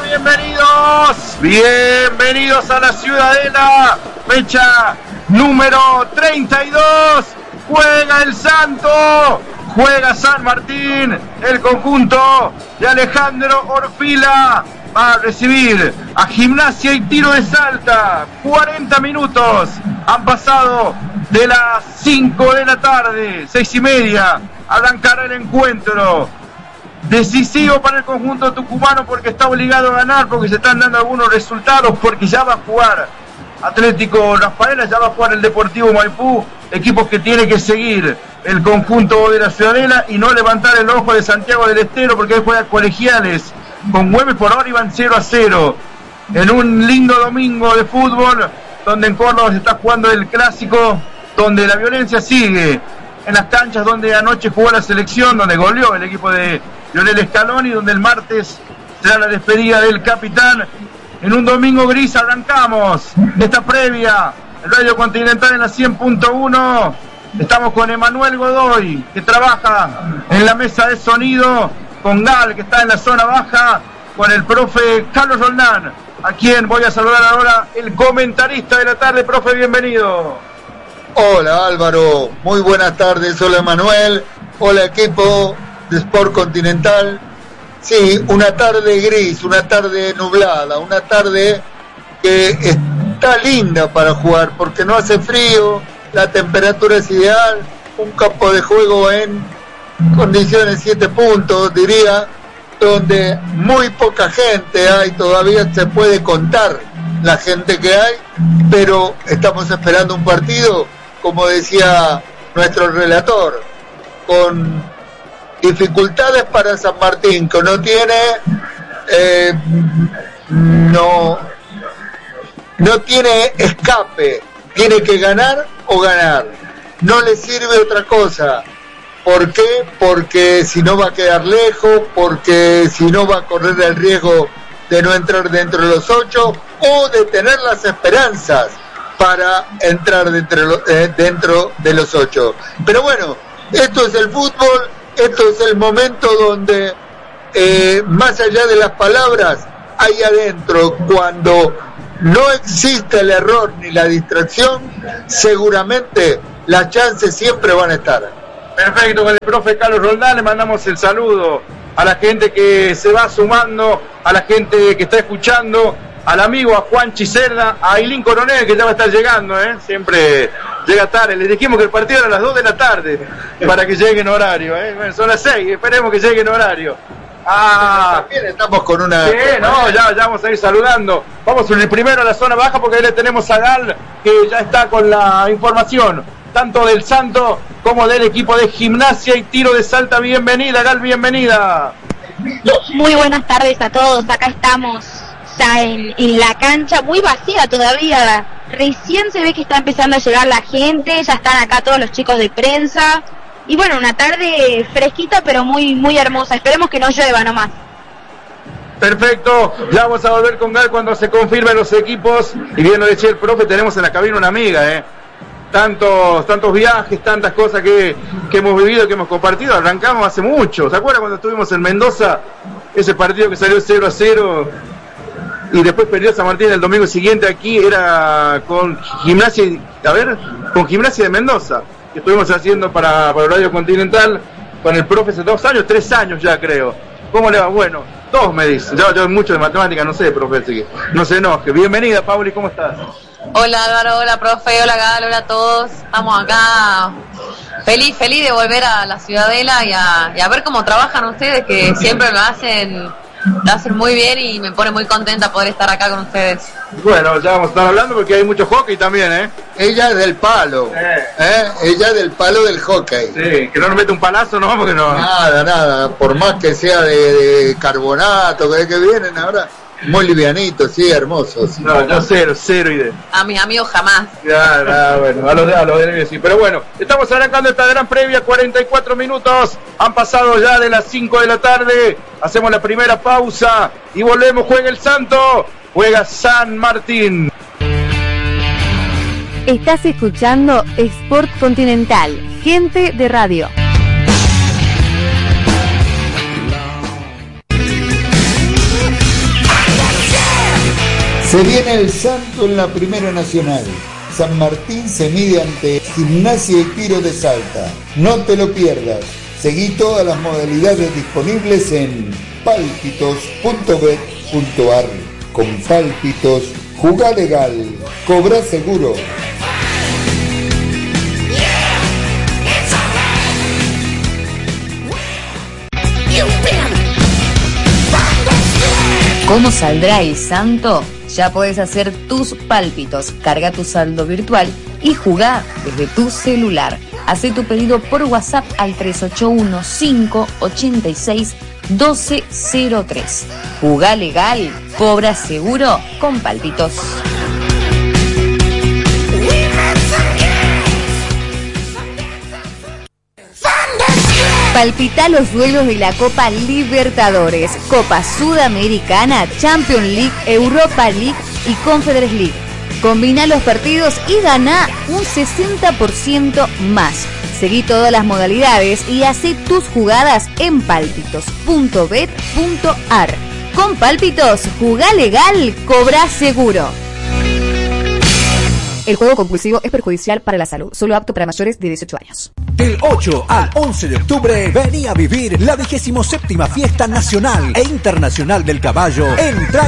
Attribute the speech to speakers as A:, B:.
A: Bienvenidos a la Ciudadela, fecha número 32, juega el Santo, juega San Martín, el conjunto de Alejandro Orfila va a recibir a Gimnasia y Tiro de Salta. 40 minutos han pasado de las 5 de la tarde, 6:30, arrancará el encuentro. Decisivo para el conjunto tucumano porque está obligado a ganar, porque se están dando algunos resultados, porque ya va a jugar Atlético Rafaela, ya va a jugar el Deportivo Maipú, equipos que tiene que seguir el conjunto de la Ciudadela y no levantar el ojo de Santiago del Estero, porque ahí juega Colegiales con Güemes. Por ahora iban 0-0 en un lindo domingo de fútbol, donde en Córdoba se está jugando el clásico, donde la violencia sigue en las canchas donde anoche jugó la selección, donde goleó el equipo de Lionel Scaloni, donde el martes será la despedida del capitán. En un domingo gris arrancamos esta previa, el Radio Continental en la 100.1. Estamos con Emanuel Godoy, que trabaja en la mesa de sonido, con Gal, que está en la zona baja, con el profe Carlos Roldán, a quien voy a saludar ahora, el comentarista de la tarde. Profe, bienvenido.
B: Hola Álvaro, muy buenas tardes. Hola Emanuel, hola equipo de Sport Continental. Sí, una tarde gris, una tarde nublada, una tarde que está linda para jugar porque no hace frío, la temperatura es ideal, un campo de juego en condiciones 7 puntos, diría, donde muy poca gente hay, todavía se puede contar la gente que hay, pero estamos esperando un partido, como decía nuestro relator, con dificultades para San Martín, que no tiene no tiene escape, tiene que ganar o ganar, no le sirve otra cosa. ¿Por qué? Porque si no va a quedar lejos, porque si no va a correr el riesgo de no entrar dentro de los 8 o de tener las esperanzas para entrar dentro de los 8. Pero bueno, esto es el fútbol, esto es el momento donde más allá de las palabras, ahí adentro, cuando no existe el error ni la distracción, seguramente las chances siempre van a estar.
A: Perfecto, con el profe Carlos Roldán le mandamos el saludo a la gente que se va sumando, a la gente que está escuchando, al amigo, a Juan Chicerda, a Ailín Coronel, que ya va a estar llegando, siempre llega tarde. Les dijimos que el partido era a las 2 de la tarde para que llegue en horario, Bueno, son las 6, esperemos que llegue en horario.
B: También estamos con una...
A: Sí, no, ya vamos a ir saludando. Vamos primero a la zona baja porque ahí le tenemos a Gal, que ya está con la información, tanto del Santo como del equipo de Gimnasia y Tiro de Salta. Bienvenida, Gal, bienvenida.
C: Muy buenas tardes a todos, acá estamos ya en la cancha, muy vacía todavía, recién se ve que está empezando a llegar la gente, ya están acá todos los chicos de prensa, y bueno, una tarde fresquita pero muy, muy hermosa, esperemos que no llueva nomás.
A: Perfecto, ya vamos a volver con Gal cuando se confirmen los equipos, y bien lo decía el profe, tenemos en la cabina una amiga, tantos viajes, tantas cosas que hemos vivido, que hemos compartido. Arrancamos hace mucho, ¿se acuerdan cuando estuvimos en Mendoza? Ese partido que salió 0-0 y después perdió San Martín el domingo siguiente. Aquí era con Gimnasia, con Gimnasia de Mendoza, que estuvimos haciendo para Radio Continental con el profe hace 2 años, 3 años ya creo. ¿Cómo le va? Bueno, 2 me dice, yo mucho de matemática no sé, profe, así que no se enoje. Bienvenida, Pauli, ¿cómo estás?
D: Hola Álvaro, hola profe, hola Gal, hola a todos. Estamos acá feliz de volver a la Ciudadela y a ver cómo trabajan ustedes, que siempre lo hacen muy bien y me pone muy contenta poder estar acá con ustedes.
A: Bueno, ya vamos a estar hablando porque hay mucho hockey también,
B: Ella es del palo, ella es del palo del hockey.
A: Sí, que no nos mete un palazo, no, porque no.
B: Nada, por más que sea de carbonato, que vienen ahora. Muy livianitos, sí, hermosos.
A: No, yo cero idea.
D: A mis amigos jamás.
A: Ya, bueno, a los de sí. Pero bueno, estamos arrancando esta gran previa, 44 minutos. Han pasado ya de las 5 de la tarde. Hacemos la primera pausa y volvemos. Juega el Santo, juega San Martín.
E: Estás escuchando Sport Continental, gente de radio.
B: Se viene el Santo en la Primera Nacional. San Martín se mide ante Gimnasia y Tiro de Salta. No te lo pierdas. Seguí todas las modalidades disponibles en palpitos.bet.ar. Con Palpitos, jugá legal, cobrá seguro.
F: ¿Cómo saldrá el Santo? Ya podés hacer tus pálpitos, carga tu saldo virtual y jugá desde tu celular. Hacé tu pedido por WhatsApp al 381-586-1203. Jugá legal, cobra seguro con Pálpitos. Palpita los duelos de la Copa Libertadores, Copa Sudamericana, Champions League, Europa League y Conference League. Combina los partidos y gana un 60% más. Seguí todas las modalidades y hacé tus jugadas en palpitos.bet.ar. Con Pálpitos, jugá legal, cobrá seguro. El juego compulsivo es perjudicial para la salud. Solo apto para mayores de 18 años.
G: Del 8 al 11 de octubre, vení a vivir la 27ª Fiesta Nacional e Internacional del Caballo en